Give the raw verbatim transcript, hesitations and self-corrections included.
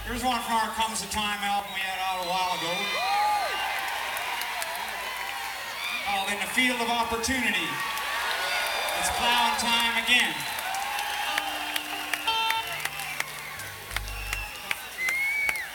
Here's one from our Comes a Time album we had out a while ago. Called In the Field of Opportunity. It's plowing time again.